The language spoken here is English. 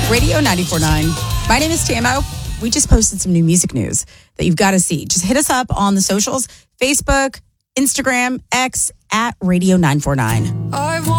Radio 94.9. My name is Tamo. We just posted some new music news that you've got to see. Just hit us up on the socials, Facebook, Instagram, X, at Radio 949.